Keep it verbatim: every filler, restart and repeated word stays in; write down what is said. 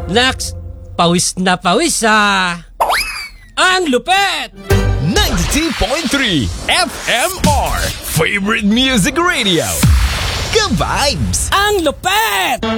Nax, pawis na pawis ah. Ang lupet! ninety-two point three F M R Favorite Music Radio. Ka-vibes! Ang lupet!